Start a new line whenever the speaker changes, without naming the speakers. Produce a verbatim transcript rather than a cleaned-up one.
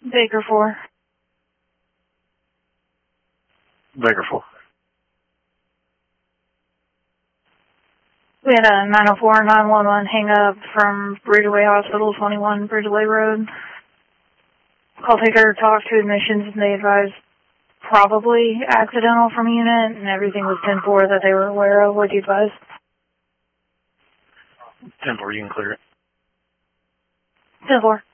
Baker four.
Baker four.
We had a nine oh four nine one one hang up from Bridgeway Hospital, twenty-one Bridgeway Road. Call taker talked to admissions and they advised probably accidental from unit and everything was ten four that they were aware of. What do you advise?
ten four, you can clear it.
ten four.